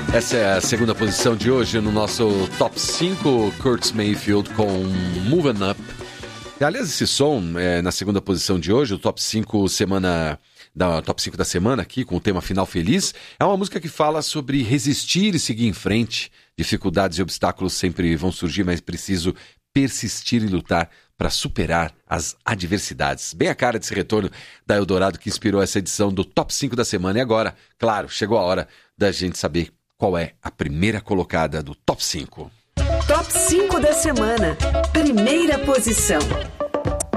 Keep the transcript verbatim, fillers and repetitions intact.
Essa é a segunda posição de hoje no nosso Top cinco, Curtis Mayfield com Moving Up. Aliás, esse som, é, na segunda posição de hoje, o Top cinco semana... da Top cinco da semana aqui, com o tema Final Feliz, é uma música que fala sobre resistir e seguir em frente. Dificuldades e obstáculos sempre vão surgir, mas preciso persistir e lutar para superar as adversidades. Bem a cara desse retorno da Eldorado que inspirou essa edição do Top cinco da semana. E agora, claro, chegou a hora da gente saber qual é a primeira colocada do Top cinco. Top cinco da semana, primeira posição.